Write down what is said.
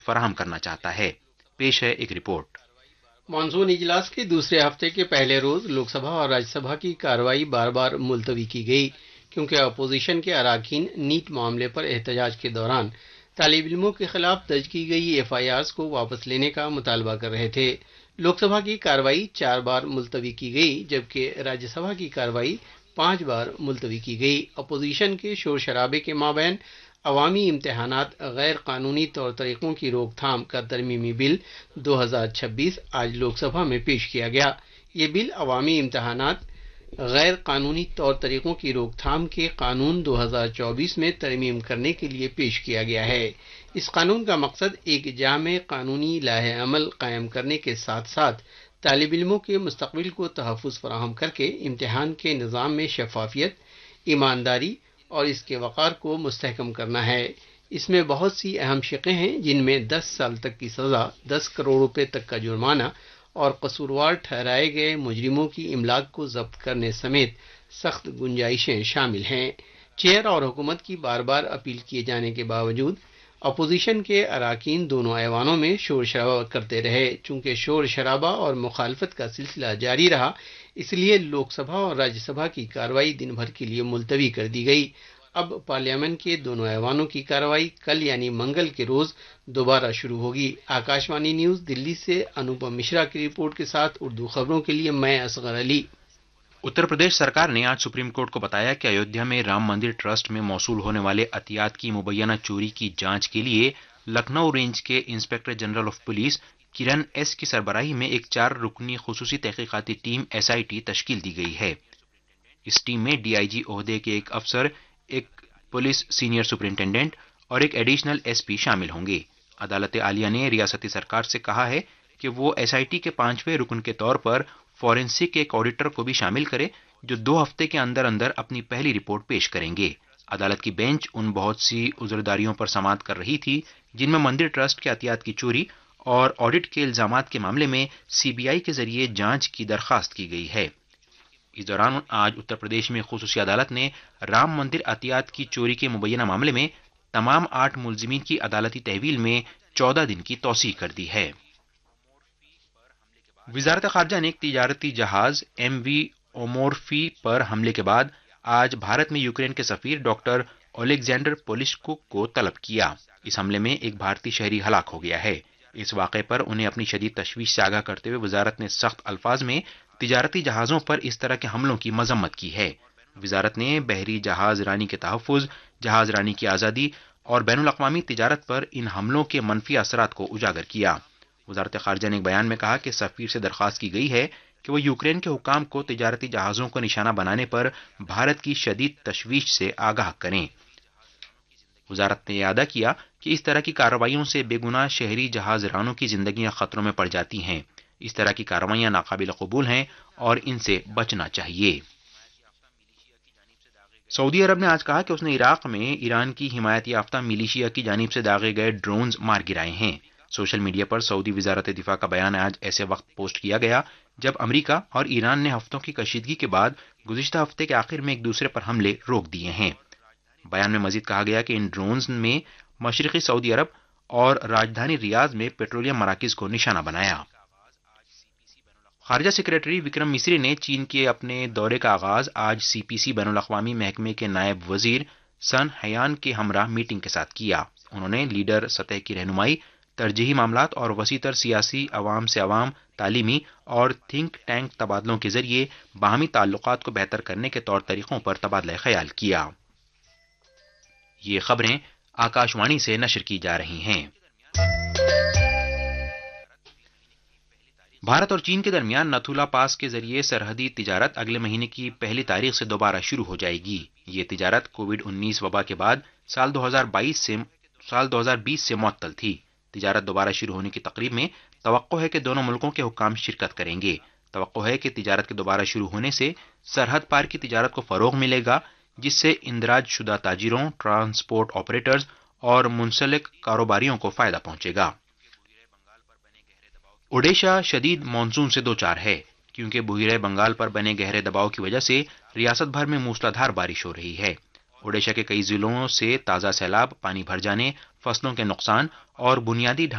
फराहम करना चाहता है। पेश है एक रिपोर्ट। मानसून इजलास के दूसरे हफ्ते के पहले रोज लोकसभा और राज्यसभा की कार्रवाई बार बार मुलतवी की गई क्योंकि अपोजिशन के अराकीन नीट मामले पर एहतजाज के दौरान तालिब इल्मों के खिलाफ दर्ज की गई एफआईआर को वापस लेने का मुतालबा कर रहे थे। लोकसभा की कार्रवाई 4 बार मुलतवी की गई जबकि राज्यसभा की कार्रवाई 5 बार मुलतवी की गई। अपोजिशन के शोर शराबे के माबैन अवामी इम्तहानात गैर कानूनी तौर तरीक़ों की रोकथाम का तरमीमी बिल 2026 आज लोकसभा में पेश किया गया। ये बिल अवामी इम्तहानात गैर कानूनी तौर तरीक़ों की रोकथाम के कानून 2024 में तरमीम करने के लिए पेश किया गया है। इस कानून का मकसद एक जामे कानूनी लाहे अमल कायम करने के साथ साथ तालिब इल्मों के मुस्तक़बिल को तहफ़्फ़ुज़ फराहम करके इम्तिहान के निज़ाम में शफ़ाफ़ियत, ईमानदारी और इसके वक़ार को मुस्तहकम करना है। इसमें बहुत सी अहम शिक़ें हैं जिनमें 10 साल तक की सज़ा, 10 करोड़ रुपए तक का जुर्माना और कसूरवार ठहराए गए मुजरिमों की इमलाक को जब्त करने समेत सख्त गुंजाइशें शामिल हैं। चेयर और हुकूमत की बार बार अपील किए जाने के बावजूद अपोजिशन के अराकीन दोनों ऐवानों में शोर शराबा करते रहे। चूंकि शोर शराबा और मुखालफत का सिलसिला जारी रहा, इसलिए लोकसभा और राज्यसभा की कार्रवाई दिन भर के लिए मुलतवी कर दी गई। अब पार्लियामेंट के दोनों ऐवानों की कार्रवाई कल यानी मंगल के रोज दोबारा शुरू होगी। आकाशवाणी न्यूज दिल्ली से अनुपम मिश्रा की रिपोर्ट के साथ उर्दू खबरों के लिए मैं असगर अली। उत्तर प्रदेश सरकार ने आज सुप्रीम कोर्ट को बताया कि अयोध्या में राम मंदिर ट्रस्ट में मौसूल होने वाले अतियात की मुबैना चोरी की जांच के लिए लखनऊ रेंज के inspector general of police Kiran S की सरबराही में एक 4 रुकनी खुसूसी तहकीकाती टीम SIT तश्कील दी गई है। इस टीम में DIG ओहदे के एक अफसर, एक पुलिस सीनियर सुपरिंटेंडेंट और एक एडिशनल SP शामिल होंगे। अदालत आलिया ने रियासती सरकार से कहा है कि वो SIT के 5वें रुकन के तौर पर फॉरेंसिक एक ऑडिटर को भी शामिल करे जो 2 हफ्ते के अंदर अंदर अपनी पहली रिपोर्ट पेश करेंगे। अदालत की बेंच उन बहुत सी उज़रदारियों पर समाअत कर रही थी जिनमें मंदिर ट्रस्ट के अतियात की चोरी और ऑडिट के इल्जामात के मामले में CBI के जरिए जांच की दरखास्त की गई है। इस दौरान आज उत्तर प्रदेश में खुसूसी अदालत ने राम मंदिर अतियात की चोरी के मुबैना मामले में तमाम 8 मुलजिमीन की अदालती तहवील में 14 दिन की तौसीह कर दी है। वजारत खारजा ने एक तिजारती जहाज MV ओमोर्फी पर हमले के बाद आज भारत में यूक्रेन के सफीर डॉक्टर ओलेक्जेंडर पोलिशकुक को तलब किया। इस हमले में एक भारतीय शहरी हलाक हो गया है। इस वाक़े पर उन्हें अपनी शदीद तशवीश से आगाह करते हुए वजारत ने सख्त अल्फाज में तिजारती जहाज़ों पर इस तरह के हमलों की मजम्मत की है। वजारत ने बहरी जहाज रानी के तहफ़्फ़ुज़, जहाज रानी की आज़ादी और बैनुल अक़वामी तिजारत पर इन हमलों के मनफी असरात को उजागर किया। वजारत खारजा ने एक बयान में कहा कि सफ़ीर से दरख्वास्त की गई है कि वो यूक्रेन के हुकाम को तिजारती जहाज़ों को निशाना बनाने पर भारत की शदीद तशवीश से आगाह करें। वजारत ने अदा किया कि इस तरह की कार्रवाइयों से बेगुनाह शहरी जहाज रानों की जिंदगियां खतरों में पड़ जाती हैं। इस तरह की कार्रवाइयां नाकाबिल कबूल हैं और इनसे बचना चाहिए। सऊदी अरब ने आज कहा कि उसने इराक में ईरान की हिमायत याफ्ता मिलिशिया की जानिब से दागे गए ड्रोन्स मार गिराए हैं। सोशल मीडिया पर सऊदी वजारत दिफा का बयान आज ऐसे वक्त पोस्ट किया गया जब अमेरिका और ईरान ने हफ्तों की कशीदगी के बाद गुज़िश्ता हफ्ते के आखिर में एक दूसरे पर हमले रोक दिए हैं। बयान में मजीद कहा गया कि इन ड्रोन्स में मशरिकी सऊदी अरब और राजधानी रियाद में पेट्रोलियम मराकिज को निशाना बनाया। खारजा सेक्रेटरी विक्रम मिस्री ने चीन के अपने दौरे का आगाज आज CPC बैनुल अक़वामी महकमे के नायब वजीर सन हयान के हमरा मीटिंग के साथ किया। उन्होंने लीडर सतह की रहनुमाई, तरजीही मामलात और वसीतर सियासी, अवाम से अवाम, तालीमी और थिंक टैंक तबादलों के जरिए बाहमी ताल्लुकात को बेहतर करने के तौर तरीकों पर तबादला ख्याल किया। ये खबरें आकाशवाणी से नशर की जा रही हैं। भारत और चीन के दरमियान नथुला पास के जरिए सरहदी तिजारत अगले महीने की पहली तारीख से दोबारा शुरू हो जाएगी। ये तिजारत कोविड-19 वबा के बाद साल 2020 से मुअत्तल थी। तिजारत दोबारा शुरू होने की तकरीब में तवक्को है कि दोनों मुल्कों के हुक्काम शिरकत करेंगे। तवक्को है कि तिजारत के दोबारा शुरू होने से सरहद पार की तिजारत को फरोग मिलेगा, जिससे इंदराज शुदा ताजिरों, ट्रांसपोर्ट ऑपरेटर्स और मुंसलिक कारोबारियों को फायदा पहुंचेगा। ओडिशा शदीद मानसून से दो चार है, क्योंकि बहिरे बंगाल पर बने गहरे दबाव की वजह से रियासत भर में मूसलाधार बारिश हो रही है। ओडिशा के कई जिलों से ताज़ा सैलाब, पानी भर जाने, फसलों के नुकसान और बुनियादी